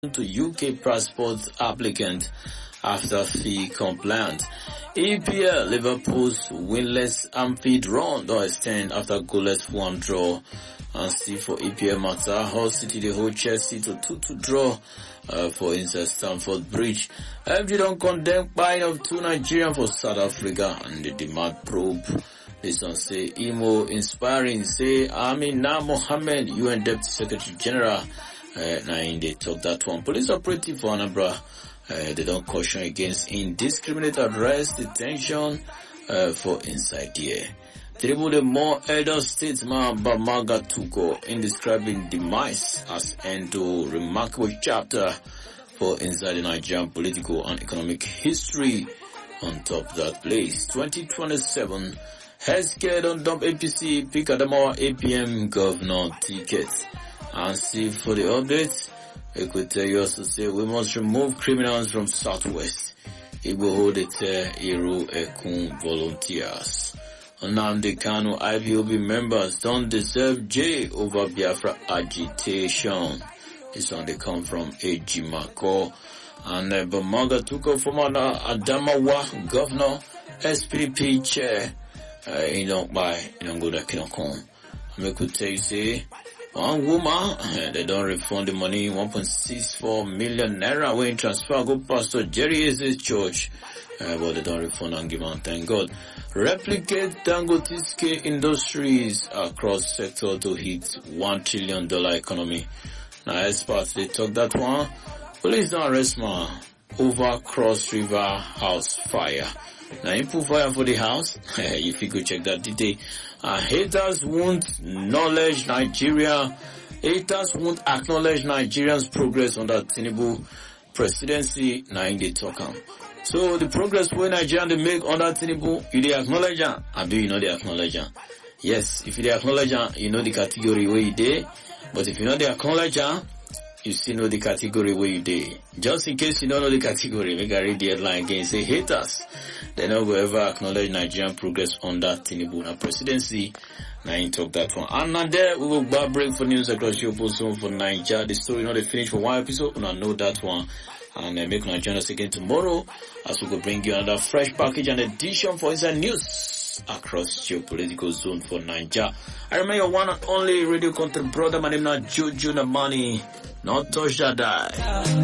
to UK passport applicant after fee compliant. EPL Liverpool's winless Anfield run don't extend after goalless 1 draw. And see for EPL matter, Hull City they hold Chelsea to 2-2 draw for inside Stamford Bridge. FG don't condemn buying of 2 Nigerians for South Africa and the demand probe. This one say Imo inspiring say Amina Mohammed, UN Deputy Secretary General. Now they talk that one. Police operative for Anambra. They don't caution against indiscriminate arrest, detention for inside here. The more elder statesman Bamaga Tuko in describing demise as end to remarkable chapter for inside the Nigerian political and economic history. On top of that place, 2027, healthcare don't dump APC, pick Adamawa APM governor ticket. And see for the updates, I could tell you also say we must remove criminals from Southwest. It will hold it Iru Ekun volunteers. Nnamdi Kanu IPOB members don't deserve jail over Biafra agitation. This one they come from Ejimako. And Bamaga Tuko former Adamawa governor, SPP chair, he don't go that can come. I could tell you say, one woman, they don't refund the money, 1.64 million naira when transfer go Pastor Jerry Eze's church. But they don't refund and give and thank God. Replicate Dangote's industries across sector to hit $1 trillion economy. Now experts, they talk that one. Police don't arrest man over Cross River house fire. Now you put fire for the house. If you go check that detail. Haters won't acknowledge Nigeria's progress under Tinubu presidency. Now in the talk. So the progress where Nigeria they make under Tinubu, you they acknowledge them, and do you know they acknowledge them? Yes, if you they acknowledge them, you know the category where you dey. But if you know they acknowledge them, you still know the category where you dey. Just in case you don't know the category, make I read the headline again. Say haters, they don't go ever acknowledge Nigerian progress under Tinubu presidency. Now you talk that one. And now there we will go break for news across your post for Nigeria. The story not finished for one episode, and I know that one. And make Nigeria join us again tomorrow as we will bring you another fresh package and edition for inside news across your political zone for Nigeria. I remember your one and only radio content brother. My name is Jojo Namani. Not touch that die.